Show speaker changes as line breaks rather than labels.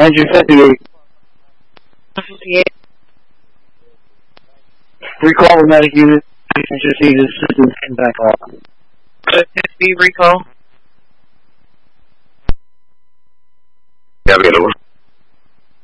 Engine 58.
58.
Recall the medic unit. Just need assistance and back off.
Be recall.
Yeah, available.